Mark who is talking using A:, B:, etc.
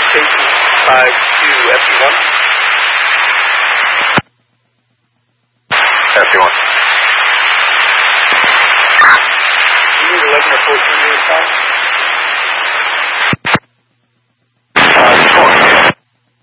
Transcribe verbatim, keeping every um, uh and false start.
A: Station five two, F P one.
B: F P one.
A: You need eleven or fourteen minutes time?